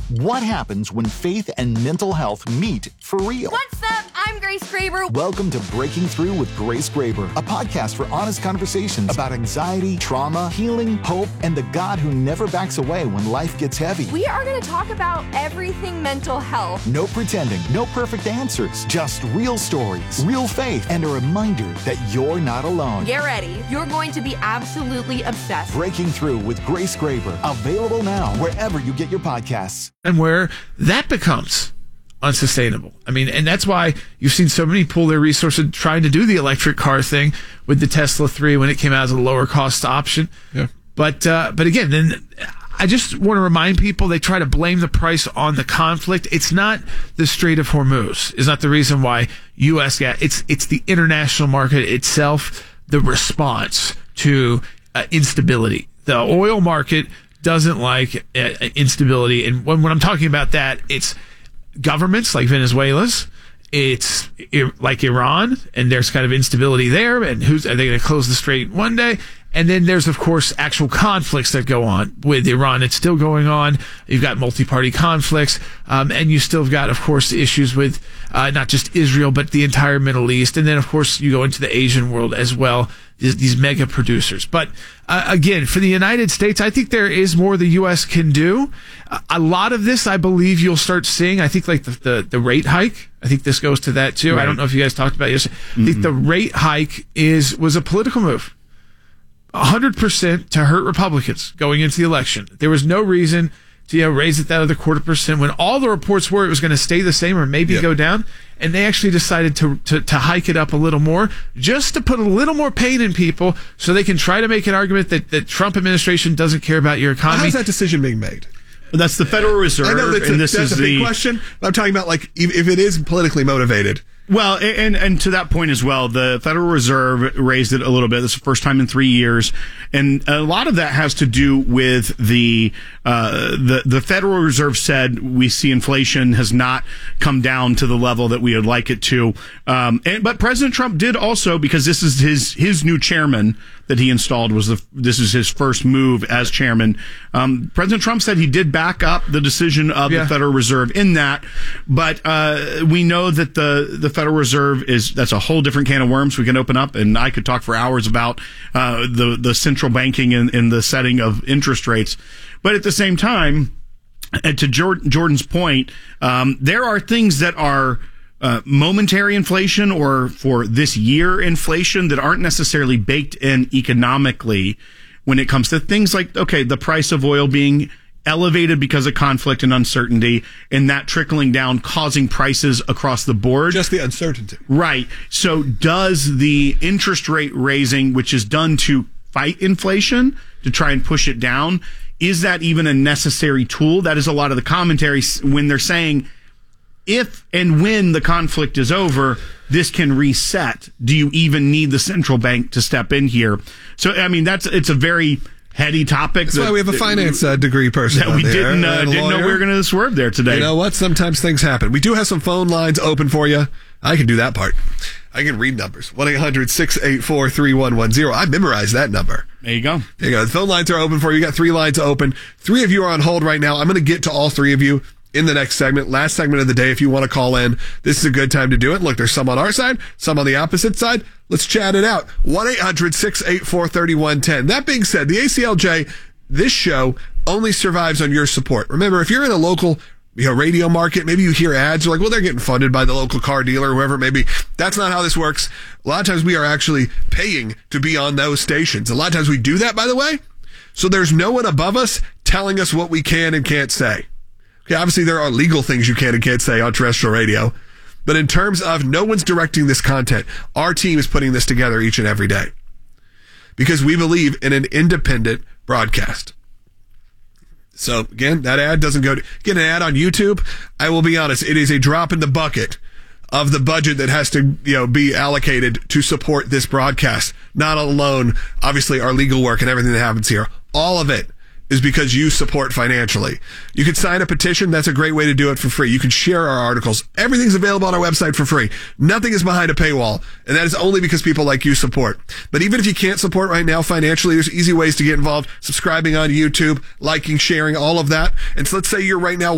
What happens when faith and mental health meet for real? What's up? I'm Grace Graber. Welcome to Breaking Through with Grace Graber, a podcast for honest conversations about anxiety, trauma, healing, hope, and the God who never backs away when life gets heavy. We are going to talk about everything mental health. No pretending, no perfect answers, just real stories, real faith, and a reminder that you're not alone. Get ready. You're going to be absolutely obsessed. Breaking Through with Grace Graber, available now wherever you get your podcasts. And where that becomes unsustainable. I mean, and that's why you've seen so many pull their resources trying to do the electric car thing with the Tesla 3 when it came out as a lower cost option. Yeah. But again, then I just want to remind people, they try to blame the price on the conflict. It's not the Strait of Hormuz is not the reason why U.S. gas. It's the international market itself, the response to instability. The oil market doesn't like instability. And when I'm talking about that, it's governments like Venezuela's, it's like Iran, and there's kind of instability there. And are they going to close the strait one day? And then there's, of course, actual conflicts that go on with Iran. It's still going on. You've got multi-party conflicts. And you still have got, of course, issues with not just Israel, but the entire Middle East. And then, of course, you go into the Asian world as well, these mega producers. But again, for the United States, I think there is more the U.S. can do. A lot of this, I believe you'll start seeing, I think like the rate hike. I think this goes to that too. Right. I don't know if you guys talked about it yesterday. I think the rate hike was a political move. 100% to hurt Republicans going into the election. There was no reason to raise it that other 0.25% when all the reports were it was going to stay the same or maybe go down. And they actually decided to hike it up a little more just to put a little more pain in people so they can try to make an argument that the Trump administration doesn't care about your economy. How's that decision being made? Well, that's the Federal Reserve. I know that's a big question. I'm talking about like if it is politically motivated. Well, and to that point as well, the Federal Reserve raised it a little bit. This is the first time in 3 years. And a lot of that has to do with the Federal Reserve said we see inflation has not come down to the level that we would like it to. But President Trump did also, because this is his new chairman that he installed, this is his first move as chairman. President Trump said he did back up the decision of the Federal Reserve in that, but we know that the Federal Reserve that's a whole different can of worms we can open up, and I could talk for hours about the central banking in the setting of interest rates. But at the same time, and to Jordan's point, there are things that are momentary inflation or for this year inflation that aren't necessarily baked in economically when it comes to things like, okay, the price of oil being elevated because of conflict and uncertainty, and that trickling down, causing prices across the board. Just the uncertainty. Right. So does the interest rate raising, which is done to fight inflation, to try and push it down, is that even a necessary tool? That is a lot of the commentary when they're saying, if and when the conflict is over, this can reset. Do you even need the central bank to step in here? So, I mean, it's a very heady topic. That's why we have a finance degree person that we didn't know we were going to swerve there today. You know what? Sometimes things happen. We do have some phone lines open for you. I can do that part. I can read numbers. 1-800-684-3110. I memorized that number. There you go. There you go. The phone lines are open for you. You got 3 lines open. 3 of you are on hold right now. I'm going to get to all 3 of you in the next segment, last segment of the day. If you want to call in, this is a good time to do it. Look, there's some on our side, some on the opposite side. Let's chat it out. 1-800-684-3110. That being said, the ACLJ, this show only survives on your support. Remember, if you're in a local radio market, maybe you hear ads, you're like, well, they're getting funded by the local car dealer, whoever it may be. That's not how this works. A lot of times we are actually paying to be on those stations. A lot of times we do that, by the way, so there's no one above us telling us what we can and can't say. Okay, obviously there are legal things you can and can't say on terrestrial radio, but in terms of no one's directing this content, our team is putting this together each and every day because we believe in an independent broadcast. So again, that ad doesn't get an ad on YouTube. I will be honest, it is a drop in the bucket of the budget that has to be allocated to support this broadcast. Not alone, obviously, our legal work and everything that happens here. All of it is because you support financially. You can sign a petition. That's a great way to do it for free. You can share our articles. Everything's available on our website for free. Nothing is behind a paywall. And that is only because people like you support. But even if you can't support right now financially, there's easy ways to get involved. Subscribing on YouTube, liking, sharing, all of that. And so let's say you're right now